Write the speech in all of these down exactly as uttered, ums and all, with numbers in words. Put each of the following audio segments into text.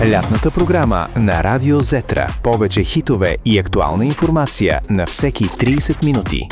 Лятната програма на Радио Зетра. Повече хитове и актуална информация на всеки трийсет минути.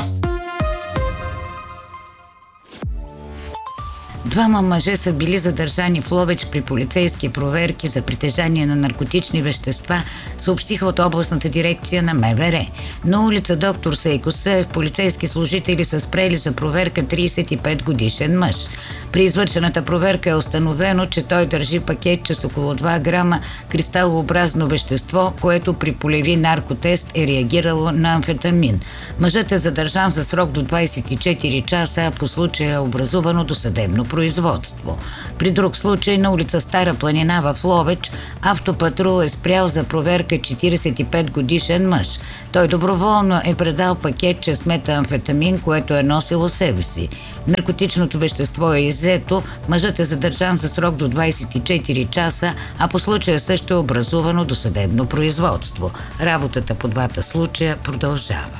Двама мъже са били задържани в Ловеч при полицейски проверки за притежание на наркотични вещества, съобщиха от областната дирекция на МВР. На улица Доктор Сейко Съев полицейски служители са спрели за проверка трийсет и пет годишен мъж. При извършената проверка е установено, че той държи пакетче с около два грама кристалообразно вещество, което при полеви наркотест е реагирало на амфетамин. Мъжът е задържан за срок до двайсет и четири часа, а по случая е образувано досъдебно производство. При друг случай на улица Стара планина в Ловеч автопатрул е спрял за проверка четирийсет и пет годишен мъж. Той доброволно е предал пакетче с метамфетамин, което е носило себе си. Наркотичното вещество е иззето, мъжът е задържан за срок до двайсет и четири часа, а по случая също е образувано досъдебно производство. Работата по двата случая продължава.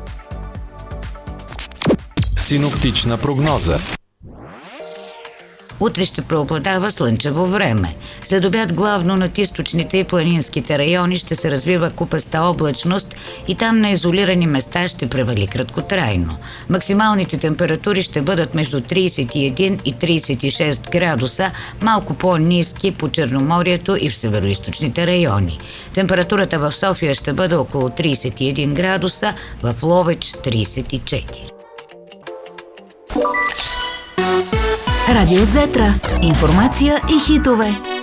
Синоптична прогноза. Утре ще преобладава слънчево време. След обяд главно над източните и планинските райони ще се развива купеста облачност и там на изолирани места ще превали краткотрайно. Максималните температури ще бъдат между трийсет и един и трийсет и шест градуса, малко по-ниски по Черноморието и в североизточните райони. Температурата в София ще бъде около трийсет и един градуса, в Ловеч трийсет и четири. Радио Зетра. Информация и хитове.